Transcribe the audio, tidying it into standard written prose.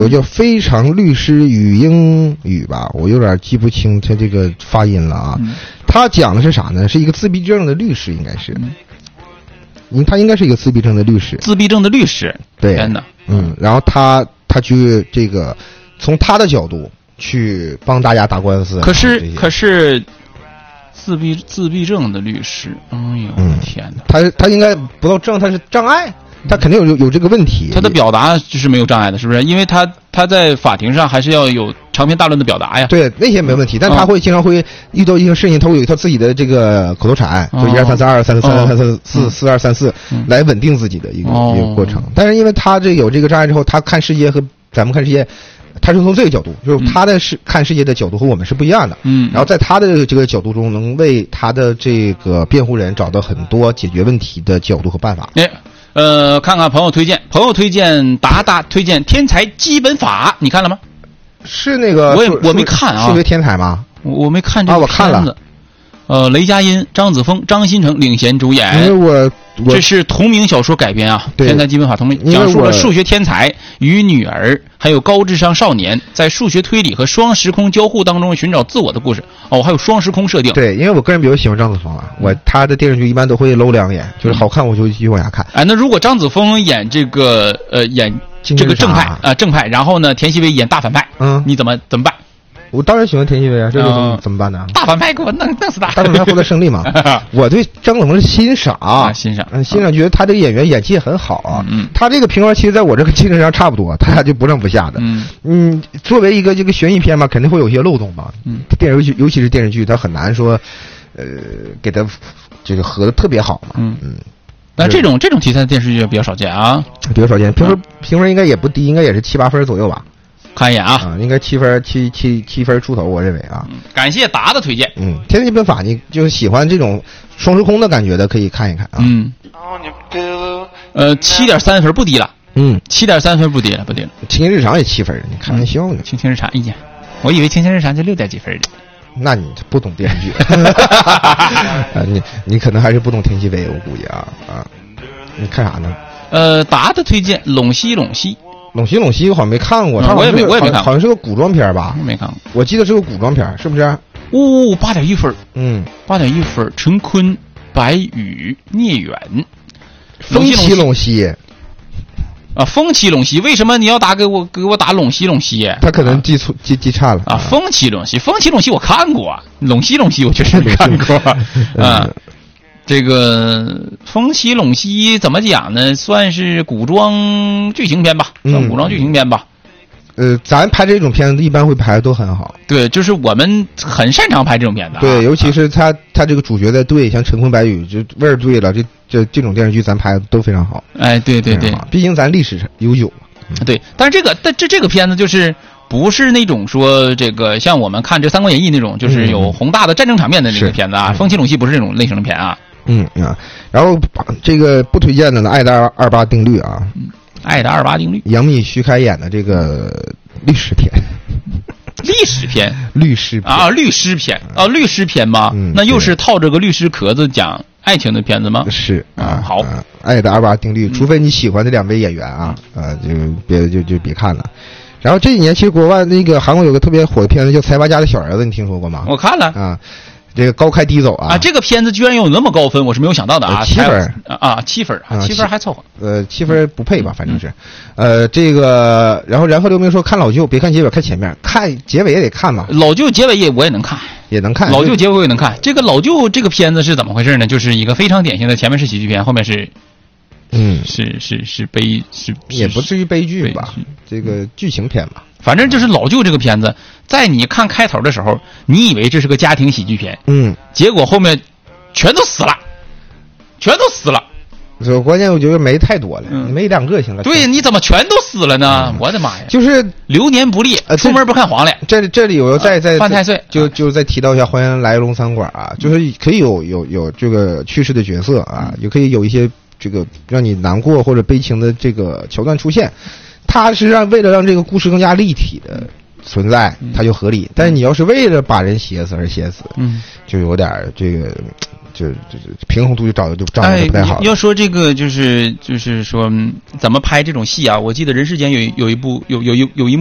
我叫非常律师与英语吧，我有点记不清他这个发音了啊。他讲的是啥呢？是一个自闭症的律师，应该是。他应该是一个自闭症的律师。 自闭症的律师， 对， 天哪。 然后他去这个从他的角度去帮大家打官司。 可是自闭症的律师，哎呦天哪！ 他应该不到症，他是障碍。他肯定有这个问题， 他的表达就是没有障碍的，是不是？因为他在法庭上还是要有长篇大论的表达呀。 对，那些没问题，但他会经常会遇到一些事情，他会有一套自己的这个口头禅，就1、2、3、4、2、3、3、3、4、4、2、3、4，来稳定自己的一个过程。但是因为他有这个障碍之后，他看世界和咱们看世界，他是从这个角度，就是他的看世界的角度和我们是不一样的。然后在他的这个角度中，能为他的这个辩护人找到很多解决问题的角度和办法。 看看朋友推荐达达推荐《天才基本法》，你看了吗？ 是那个我没看啊， 是为天才吗？ 我没看这个我看了。 雷佳音、张子枫、张新成领衔主演。 因为这是同名小说改编啊，《天才基本法》同名，讲述了数学天才与女儿还有高智商少年在数学推理和双时空交互当中寻找自我的故事。还有双时空设定。 对，因为我个人比较喜欢张子枫啊，他的电视剧一般都会搂两眼，就是好看我就继续往下看。 那如果张子枫演这个正派，然后呢，田曦薇演大反派，你怎么办？ 我当然喜欢田曦薇啊，这个怎么办呢？ 大反派给我弄死他， 大反派获得胜利嘛。我对张子枫是欣赏，觉得他这个演员演技很好啊。他这个评分其实在我这个精神上差不多，他就不上不下的。作为一个这个悬疑片嘛，肯定会有一些漏洞嘛。尤其是电视剧，他很难说，给他这个合的特别好嘛。 那这种题材的电视剧比较少见啊， 比较少见。评分应该也不低，应该也是7、8分左右吧。 看一眼啊， 应该7分出头，我认为啊。 感谢达的推荐。 天才基本法，你就是喜欢这种双时空的感觉的，可以看一看啊。 7.3分不低了。7.3分不低了。 青青日常也7分，你开玩笑呢？ 青青日常我以为青青日常就6点几分的。 那你不懂电视剧。你可能还是不懂田曦薇，我估计啊。你看啥呢？ 达的推荐《 陇西我好像没看过， 我也没看过， 好像是个古装片吧？ 没看过， 我记得是个古装片，是不是 ？8.1分，8.1分。陈坤、白宇、聂远， 风起陇西啊，风起陇西，为什么你要给我打陇西？ 他可能记差了啊。风起陇西我看过，陇西我确实没看过啊。这个风起陇西怎么讲呢？算是古装剧情片吧， 咱拍这种片子一般会拍的都很好。 对，就是我们很擅长拍这种片子。 对，尤其是他这个主角的对，像陈坤、白宇，就味儿对了，这种电视剧咱拍的都非常好。 对， 毕竟咱历史悠久嘛。 对，但是这个片子就是不是那种说这个像我们看这《三国演义》那种，就是有宏大的战争场面的那个片子啊。风起陇西不是这种类型的片啊。 然后这个不推荐的呢，《爱的28定律》啊。 爱的28定律， 杨幂、徐凯演的这个律师片律师片吧。那又是套着个律师壳子讲爱情的片子吗？ 是啊。 好， 爱的28定律，除非你喜欢这2位演员啊，就别看了。然后这几年其实国外那个韩国有个特别火的片子叫《财阀家的小儿子》，你听说过吗？ 我看了啊。这个高开低走啊！ 这个片子居然有那么高分，我是没有想到的啊！7分7分，7分还凑合。 7分不配吧，反正是。这个，然后然后刘明说看老舅，别看结尾，看前面，看结尾也得看嘛。 老舅结尾我也能看，老舅结尾我也能看。这个老舅这个片子是怎么回事呢？就是一个非常典型的前面是喜剧片，后面是。是悲是也不至于悲剧吧？这个剧情片吧。 反正就是老舅这个片子，在你看开头的时候，你以为这是个家庭喜剧片，结果后面全都死了。 关键我觉得没太多了，没2个行了。 对，你怎么全都死了呢？我的妈呀！ 就是流年不利，出门不看黄脸。 这里我再犯太岁， 就再提到一下《还原来龙餐馆》啊，就是可以有这个去世的角色啊，也可以有一些这个让你难过或者悲情的这个桥段出现。它是为了让这个故事更加立体的存在，它就合理。但是你要是为了把人写死而写死，就有点这个就平衡度就掌握的不太好。 要说这个就是说怎么拍这种戏啊？我记得人世间有一幕